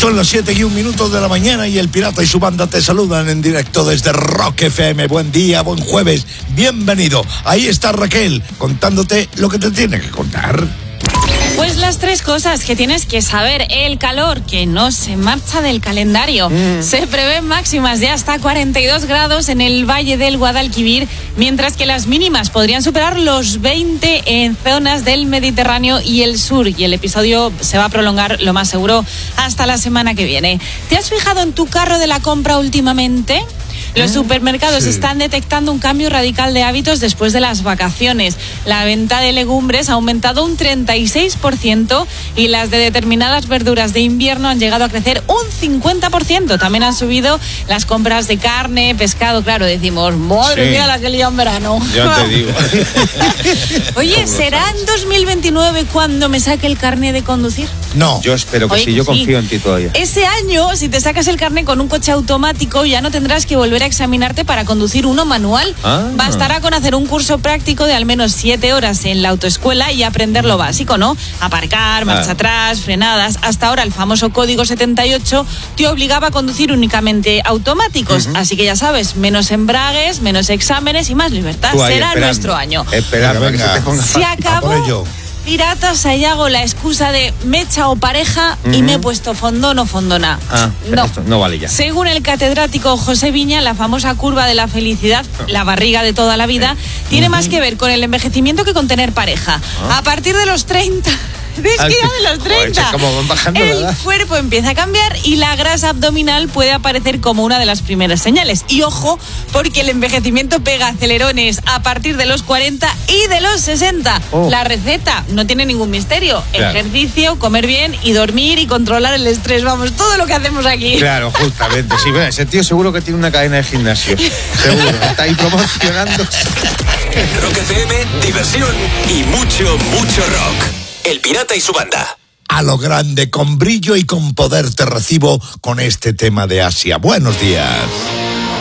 Son las 7:01 de la mañana y el Pirata y su banda te saludan en directo desde Rock FM. Buen día, buen jueves, bienvenido. Ahí está Raquel contándote lo que te tiene que contar. Pues las tres cosas que tienes que saber. El calor, que no se marcha del calendario. Se prevén máximas de hasta 42 grados en el Valle del Guadalquivir, mientras que las mínimas podrían superar los 20 en zonas del Mediterráneo y el sur. Y el episodio se va a prolongar, lo más seguro, hasta la semana que viene. ¿Te has fijado en tu carro de la compra últimamente? Los supermercados están detectando un cambio radical de hábitos después de las vacaciones. La venta de legumbres ha aumentado un 36% y las de determinadas verduras de invierno han llegado a crecer un 50%. También han subido las compras de carne, pescado. Claro, decimos, madre mía, la que lía en verano. Yo te digo. Oye, ¿será en 2029 cuando me saque el carné de conducir? No. Yo espero que sí, yo confío en ti todavía. Ese año, si te sacas el carné con un coche automático, ya no tendrás que volver a examinarte para conducir uno manual. Bastará con hacer un curso práctico de al menos 7 horas en la autoescuela y aprender lo básico, ¿no? Aparcar, marcha atrás, frenadas. Hasta ahora el famoso código 78 te obligaba a conducir únicamente automáticos. Así que ya sabes, menos embragues, menos exámenes y más libertad. Será nuestro año. Espera, que se te ponga. Se acabó. Piratas, ahí hago la excusa de mecha o pareja y me he puesto fondón o fondona. No. Esto no vale ya. Según el catedrático José Viña, la famosa curva de la felicidad, la barriga de toda la vida, tiene más que ver con el envejecimiento que con tener pareja. A partir de los 30... Es que ya de los 30 como van bajando el cuerpo empieza a cambiar y la grasa abdominal puede aparecer como una de las primeras señales. Y ojo, porque el envejecimiento pega acelerones a partir de los 40 y de los 60. La receta no tiene ningún misterio. Claro. Ejercicio, comer bien y dormir y controlar el estrés. Vamos, todo lo que hacemos aquí. Claro, justamente. Sí, bueno, ese tío seguro que tiene una cadena de gimnasio. Seguro. Está ahí promocionando. Rock FM, diversión y mucho rock. El Pirata y su banda. A lo grande, con brillo y con poder te recibo con este tema de Asia. Buenos días.